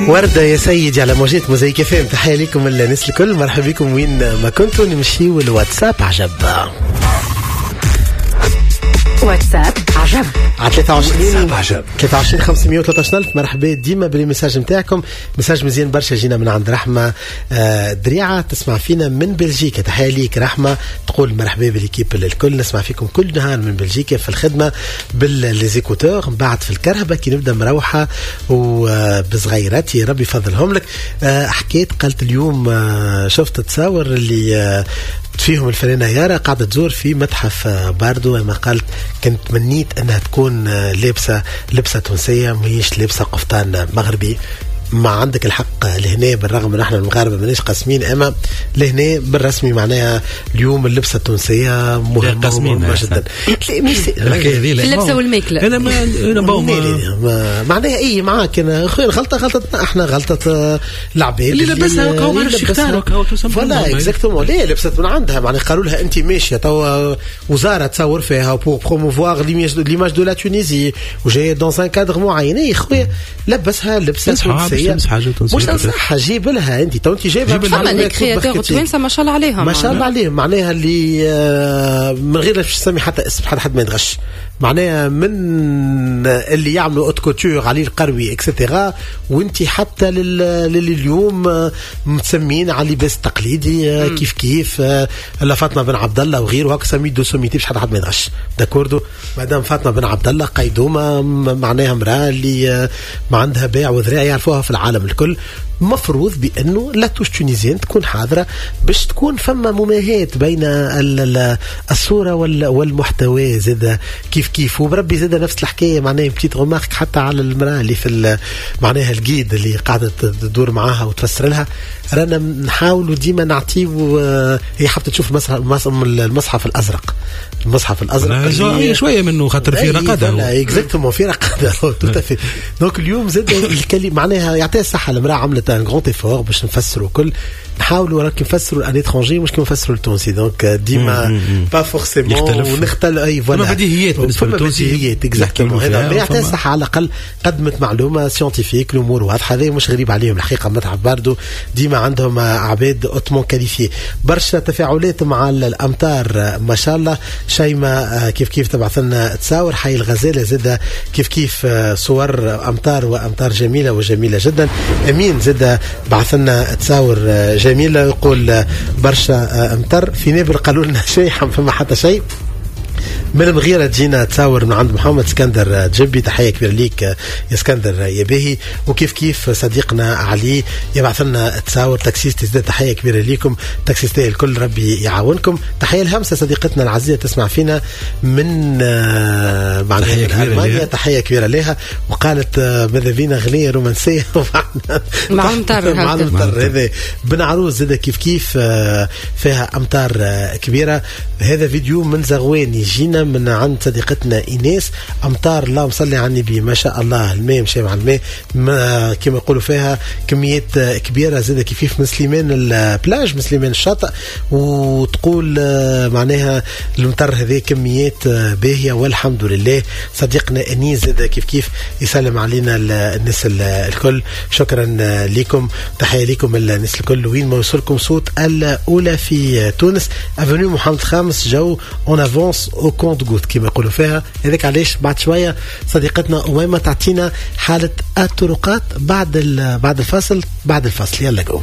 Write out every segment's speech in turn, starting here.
وردة يا سيدي على موجات موزايك FM. تحية لكم الناس الكل، مرحبا بكم وين ما كنتوا. نمشيو الواتساب عجب. واتساب عجب على 23 513 ألف. مرحبا ديما بالمساج متاعكم، مساج مزيان برشا. جينا من عند رحمة دريعة تسمع فينا من بلجيكا. تحية ليك رحمة، تقول مرحبا بالكيب الكل، نسمع فيكم كل نهار من بلجيكا في الخدمة بالليزيكوتور، بعد في الكرهبة كي نبدأ مروحة وبصغيراتي ربي يفضلهم لك. حكيت قالت اليوم شفت تصاور اللي فيهم الفنانة يارا قاعدة تزور في متحف باردو، ما قالت كنت تمنيت انها تكون لبسة تونسية مش لبسة قفطان مغربي. ما عندك الحق لهنا، بالرغم من احنا المغاربه مانيش قاسمين، اما لهنا بالرسمي معناها اليوم اللبسه التونسيه مهمه جدا. اللبسه والماكله انا معناها اي معاك انا اخويا غلطه احنا غلطه العباد اللي لبسها وكاو ما عرفش يختاروا فوالا اكزاكتومون. ليه لبست من عندها معناها قالوا لها انت ماشيه توا وزاره تصور فيها بور بروموفوار ليماج دو لا تونيزي وجايه دون ان كادر معين. اي خويا لبسها لبسه تونسيه مش صح، جيب لها انت تو انت جايبها فما لي كرياتور توانسه ما شاء الله عليهم، ما شاء الله عليهم. معناها اللي من غير باش تسمي حتى اسم حد ما يتغش، معناها من اللي يعملوا اوت كوتور علي القروي اكسترا، وانت حتى لليوم متسمين على اللباس التقليدي كيف لا فاطمه بن عبد الله وغيره هكا سميت دو سوميتي باش حد ما يتغش. داكوردو مدام فاطمه بن عبد الله قيدومه معناها امراه اللي ما عندها باع وذراع يعرفوها في العالم الكل. مفروض بأنه لا توش تونيزيان تكون حاضرة باش تكون فما مماهاة بين الصورة والمحتوى زاد كيف وبربي زاد نفس الحكاية. معناها بتيت غماخك حتى على المرأة اللي في معناها الجيد اللي قاعدة تدور معاها وتفسر لها. رانا نحاول ديما نعطيو هي حابة تشوف المصحف الأزرق. المصحف الأزرق شوية منه خاطر في رقادة. لا اكزاكتومون في رقادة توتافي. دونك اليوم زاد الكلمة معناها يعطيها الصحة المرأة عملت ان غران ايفور باش نفسروا كل نحاولوا ولكن نفسروا الان اترونجي مش كيما نفسروا التونسي. دونك ديما با فورسيمون ونختل اي فوالا بديهيات بالنسبه للتونسي اكزاكتومون. هذا يعطي صح على الاقل قدمت معلومه سيانتيفيك الامور واضحه. هذا مش غريب عليهم الحقيقه. متحف باردو ديما عندهم عباد اوتمون كاليفي. برشا تفاعلات مع الامطار ما شاء الله. شيماء كيف تبعث لنا تصاور. حي الغزاله زاد كيف صور امطار وامطار جميله وجميله جدا. امين زاد بعث لنا تصاور جميلة، يقول برشا امطر في نابل قالوا لنا شيء فما حتى شيء. من المغيرة تجينا تصاور من عند محمد اسكندر جبي. تحية كبيرة ليك يا اسكندر يا باهي. وكيف صديقنا علي يبعث لنا تصاور تاكسيستي زاد. تحية كبيرة ليكم تاكسيستي الكل ربي يعاونكم. تحية الهمسة صديقتنا العزيزة تسمع فينا من ألمانيا. تحية كبيرة لها. وقالت ماذا بينا أغنية رومانسية مع أمطار. هذا بن عروس زاد كيف فيها أمطار كبيرة. هذا فيديو من زغواني جينا من عند صديقتنا إيناس. أمطار اللهم صل على النبي ما شاء الله. الماء مشى مع الماء كما يقولوا فيها كميات كبيرة زاد كيف من سليمان البلاج من سليمان الشاطئ. وتقول معناها المطر هذه كميات باهية والحمد لله. صديقنا أنيس زاد كيف يسلم علينا الناس الكل. شكرا لكم. تحية لكم الناس الكل. وين ما وصلكم صوت الأولى في تونس أفنيو محمد الخامس جو اون افونس او كونت غوت كما يقولوا فيها. هذاك علاش بعد شويه صديقتنا أميمة تعطينا حاله الطرقات بعد الفاصل. يلا جوه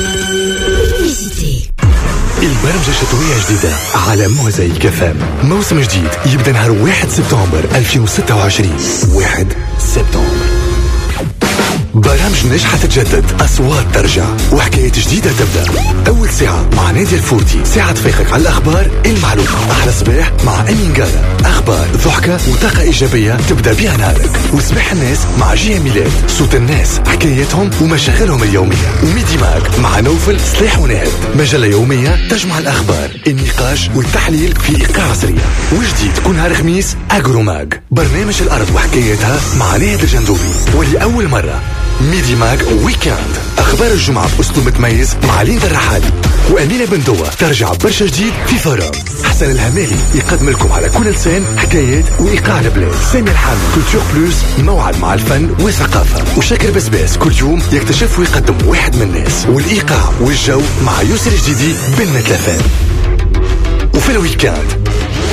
البرمجة الشتوية جديدة على موزايك FM. موسم جديد يبدأ نهار 1 سبتمبر 2026. 1 سبتمبر برامج ناجحة تتجدد، أصوات ترجع، وحكايات جديدة تبدأ. أول ساعة مع نادي الفورتي، ساعة تفيقك على الأخبار المعلومة. أحلى صباح مع أمين قالة، أخبار ضحكة وطاقة إيجابية تبدأ بها نهارك. وصباح الناس مع جيه ميلاد، صوت الناس، حكاياتهم ومشاغلهم اليومية. وميدي ماك مع نوفل صليح ونهد، مجلة يومية تجمع الأخبار، النقاش والتحليل في إيقاع سريع. وجديد كل نهار خميس أجرو ماج، برنامج الأرض وحكاياتها مع نهد الجندوبي. ولأول مرة ميدي ماج ويكاند، أخبار الجمعة بأسلوب متميز مع ليندا الرحالي. وأمينة بندوة ترجع برشا جديد في فرام. حسن الهمالي يقدم لكم على كل لسان حكايات وإيقاع البلاد. سامي الحامي كولتور بلوس موعد مع الفن والثقافة. وشاكر بسباس كل يوم يكتشف ويقدم واحد من الناس. والإيقاع والجو مع يسر الجديدي بالمتلفان. وفي الويكاند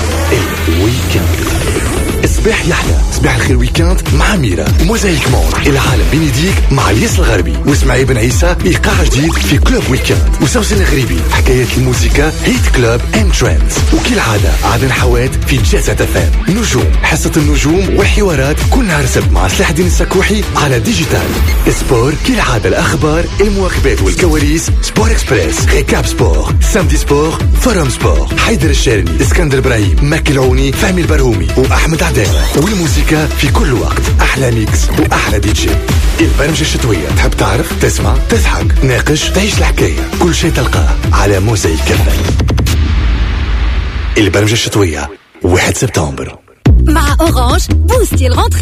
صباح يحلى صباح الخير ويكاند مع ميرا. موزايك مونت العالم بين يديك مع الياس الغربي واسماعيل بن عيسى ايقاع جديد في كلوب ويكاند. وسوسن الغريبي حكايات الموسيقى هيت كلوب اند ترندز. وكالعادة عدن حواد في جازة فام. نجوم حصة النجوم والحوارات كل نهار سبت مع سلاح الدين السكوحي على ديجيتال. سبور كالعادة الأخبار المواكبات والكواليس. سبور اكسبريس ريكاب سبور سامدي سبور فرام سبور. حيدر الشارني اسكندر ابراهيم مكي العوني فهمي البرهومي وأحمد عدالة. والموسيقى في كل وقت أحلى ميكس وأحلى دي جي. البرمجة الشتوية تحب تعرف تسمع تضحك ناقش تعيش الحكاية. كل شيء تلقاه على موزايك كفن. البرمجة الشتوية 1 سبتمبر مع أورانج بوستي الغنطرة.